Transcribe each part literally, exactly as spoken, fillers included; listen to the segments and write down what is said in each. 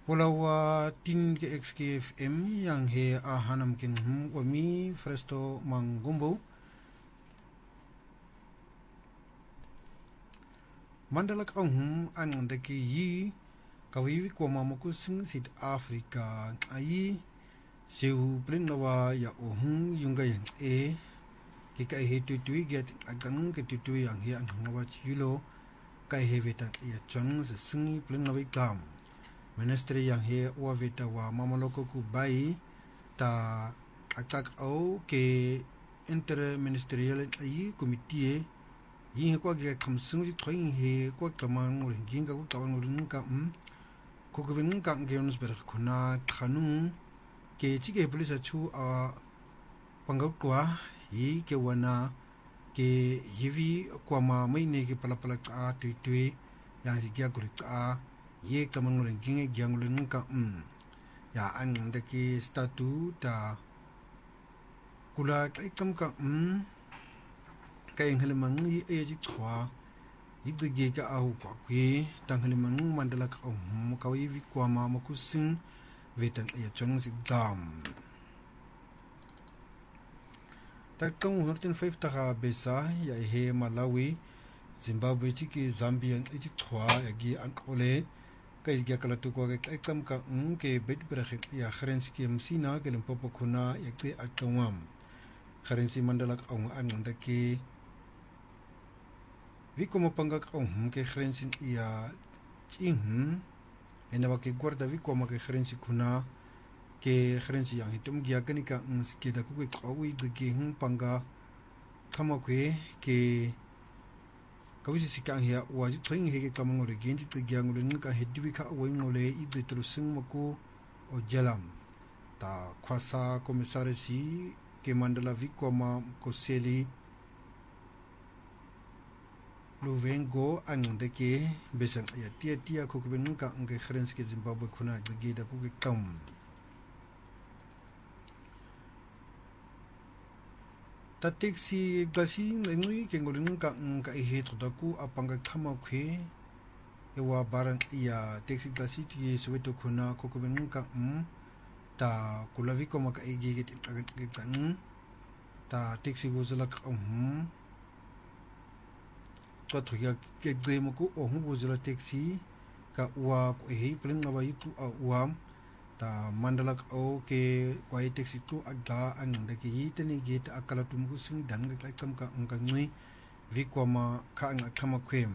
Wala wa tin ke X K F M yang he a hanam kin hum wa mi Fresto Mangumbo. Mandalak ang hum an daki yi kawiwi kwa mamuku sing South Africa ayi seu plinnawa ya ohun yunga yang e kika he tutui get agang ke tutui yang he an hungawa yulo kai he veta ya chong se singi plinnawa ikam. Ministry yang he wa veta wa mamaloko ku bai ta akak au ke interministerial ayi committee yi he kwa ge kamsung ji thoing he kwa tamang ur ginga ku tawang ur ka um ko ko bin ka ngeons ber khuna thanu ke chi ke police chu a pangak kwa yi ke wana ke yivi kwa ma mai ne ke pala pala ka tu tu yang si kya kur ka ye tamang ur ginga gyang ur ka um ya an de ke statu ta kula kai kam ka um kai nghelmang yi e ji thwa yi de ge ka au kwa kwe tang nghelmang mandala ka um ka yi vi kwa ma ma ku sing vetan ya chong si gam ta kong horten five ta ga besa ya he Malawi Zimbabwe chi ki Zambia e ji thwa ya gi an kole kai ge kala tu ko kai kam ka um ke bet brakh ya khrensi ki msina ke limpopo khuna ya ke atawam khrensi mandala ka um an nda ke vi como pangak um ke khrensi ya ching ena wa ke guarda vi como ke khrensi kuna ke khrensi yang hitum gya kanika ke da ku ke qawi de ke hum panga kama kwe ke kawisi sikang ya wa ji thing he ke kamang ore genji te gyang ule ka hedbi ka wa ngole i de tru sing mako o jalam ta khwasa komisarisi ke mandala vi como ko seli Luvengo an de ke besang ya tia tia ko ke ben ka nge khrensi ke Zimbabwe kuna de ge da ku ke kam ta taxi gasi ngui ke ngolin ka ka he to da ku apanga khama khwe ewa baran ya taxi gasi ti soweto kuna ko ke ben ka um ta kulavi ko ma ka e ge ke kan ta taxi go zala ka um to to ya ke de mo ko o hu buzela taxi ka wa ko he plin na bai ku wa ta mandalak o ke ko he taxi tu aga an de ke yite ni ge ta akala tum ku sing dan ga kam ka ang ka ngui vi ko ma ka ang khama kwem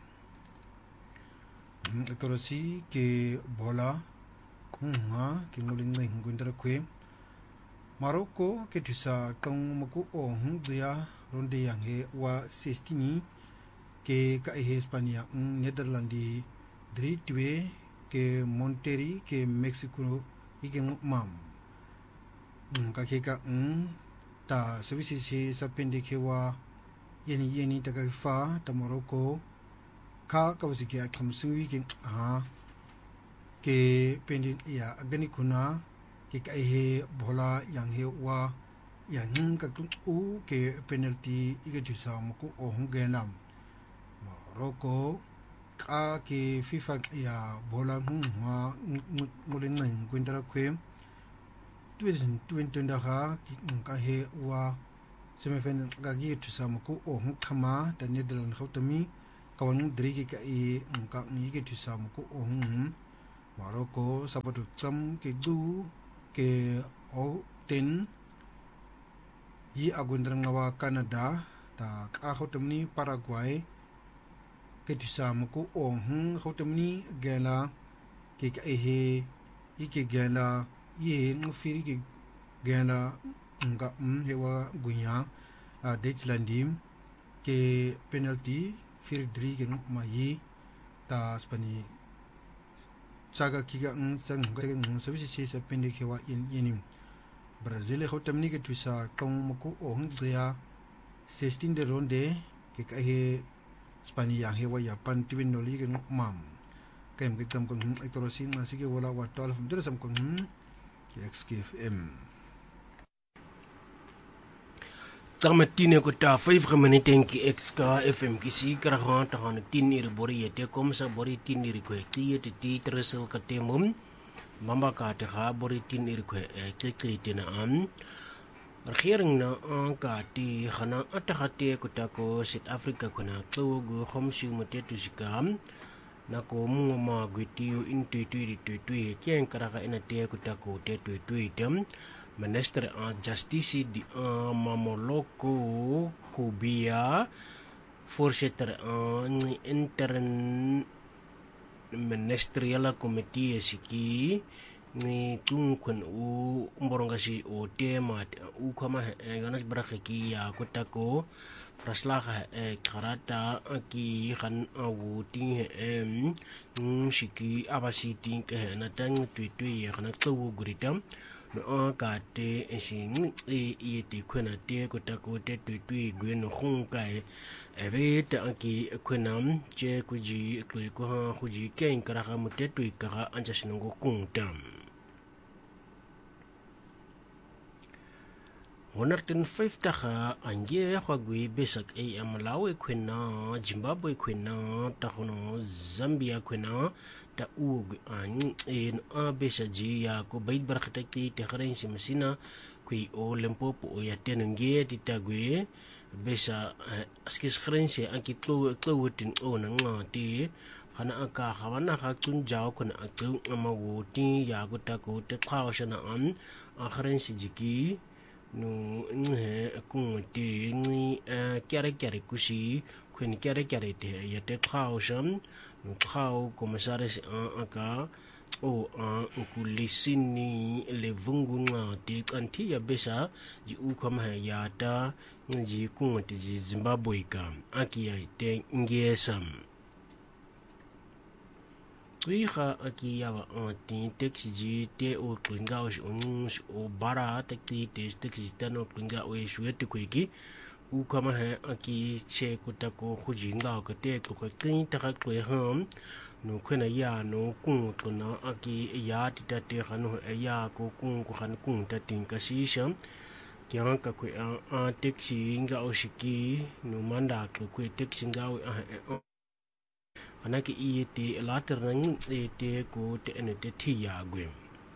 mm to si ke bola kunga ke ngulin ngai ngundra kwem Morocco ke tisa kang mo ko o hu dia ronde yang he wa sixteen ke ka he Hispania Netherlandi dritwe ke Monterrey ke Mexico ike mam ka ke ka um ta services he sa pende ke wa yeni yeni ta ka fa ta Morocco ka ka wasi ke atam singwi ke ha ke pende ya agani kuna ke ka he bola yang he wa yang ka tu u ke penalty ike tu sa mo ko o hungenam Morocco ka ke FIFA ya bola hua ngulin nang kwendra kwem twenty twenty da ha ka he wa semifinal ga gi tu sam ko o hu khama ta Netherlands khotami ka wan dri ki ka e ka ni ke tu sam ko o hu Morocco sabatu cham ke du ke o ten yi agundra ngawa Canada ta ka khotami Paraguay ke tisa mako ohun khotamni gela ke ka he ike gela ye ngfiri ke gela nga um hewa gunya a Deutschlandim ke penalty fir dri ke mai ta spani chaga kiga ng sang ga ng service se sa pende ke wa in inim Brazil khotamni ke tisa kong mako ohun dia sixteen de ronde ke ka he Spania hewa ya pan twin no li gen mam kem ke tam kong ektorosin masige wala wa twelve mder sam kong X K F M Tamatine ko ta five minutes ki X K F M ki si krahan ta han tin ir bori yete kom sa bori tin ir ko ti yete ti tresel ka temum mamba ka te ga boritin irkwe tsekete na am regering na ang ka ti khana atakate kutako South Africa kuna tlogo khomsi motetu sikam na ko mo ma gwitiyo into twi twi twi kien karaka ina te kutako te twi twi tem Minister of Justice di uh, Mamoloko Kubia voorzitter aan uh, intern ministeriële komitee siki ni tung kun u mborongasi o tema u kama ganas brakiki ya kutako fraslaga karata ki kan awuti em shiki abasiti ke na tang twitwi ya kana tlu guritam no ka te sing e e te kuna te kutako te twitwi gweno khunkai ebe ta ki kunam che kuji klui ko ha kuji ken kara mu te twi ka anja sinungo kuntam one hundred fifty ha ange khagwi besak e amlawe kwena Zimbabwe kwena ta hono Zambia kwena ta ug an en abesa ji ya ko bait barakati te kharensi masina kui o Limpopo o ya tenenge ti tagwe besa askis kharensi anki tlo tlowotin o na ngati khana aka khawana kha tun jaw kuna atu amawoti ya ko ta ko te khawshana an kharensi jiki no nhe kung ti ni kare kare kusi kwen kare kare te ya te khawsham no khaw komisaris aka o a kulisini le vungunga te kanti ya besa ji u kama ya ta ji kung ti Zimbabwe ka aki ya te ngesam Twiga aki yawa anti taxi ji te o klinga o bara taxi te taxi tano klinga o shwete kweki u kama he aki che kutako khujinga ka te ko kin ta ka kwe ham no khena ya no kung tuna aki ya ti ta te khano ya ko kung ko khan kung ta tin ka si sham kyang ka kwe a taxi nga o shiki no manda ko kwe taxi nga o kana ki i te later nang e te ko te ene te tia gwem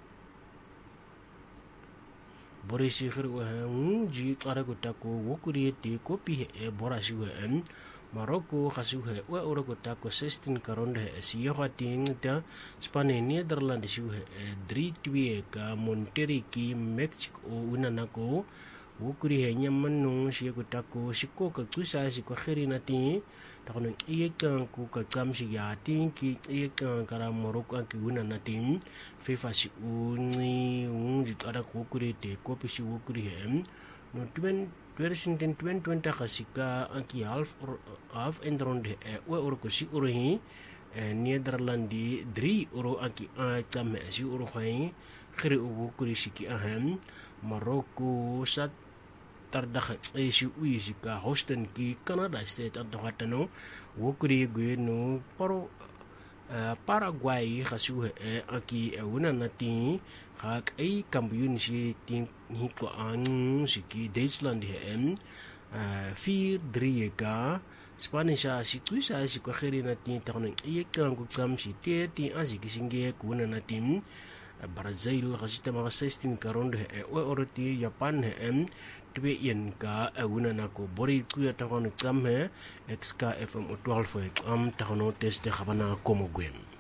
borisi khru ha ji kara ko ta ko wokuri te ko pi e borasi wa en Maroko khasu he wa ora ko ta ko sixteen karonde he si ho ting ta Spanje Nederland si he three two ka Monterrey ki Mexico una na ko wokuri he nyamanu si ko ta ko siko ka kusa si ko kherina ti takono iye kan ku ka kamsi ya tin ki iye kan kara Morocco ki una na tin FIFA si uni unji kara ko kurete ko pisi wo kuri hem no twen twenty twenty kasika anki half half endronde e we oro ko si oro hi Nederlandi three oro anki a tam si oro khai khiri wo kuri siki ahem Morocco sat tardakha esi uisi ka hosten ki Canada state adhatano wokuri gwe no paro Paraguay khasu e aki una nati khak ai kambyun si tin hi ko an siki Deutschland he em four three ka Spanish si tuisa si ko khiri nati takono e kan ku kam si te ti asiki singe ku na natim Brazil khasita ma sixteen karonde e o oroti Japan he em tbe yen ka una na ko bori ku ya takono kam he X K F M twelve am takono test khabana komo gwem